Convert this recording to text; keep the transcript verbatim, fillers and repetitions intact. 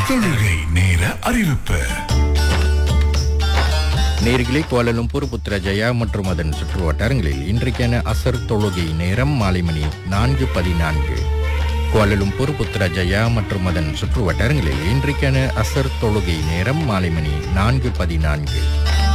தொழுகை நேர அறிவிப்பு. நேர்களே, கோலாலம்பூர், புத்ரஜயா மற்றும் அதன் சுற்று வட்டாரங்களில் இன்றைக்கான அசர் தொழுகை நேரம் மாலை மணி நான்கு பதினான்கு. கோலாலம்பூர், புத்ரஜயா மற்றும் அதன் சுற்று வட்டாரங்களில் இன்றைக்கான அசர் தொழுகை நேரம் மாலை மணி நான்கு பதினான்கு.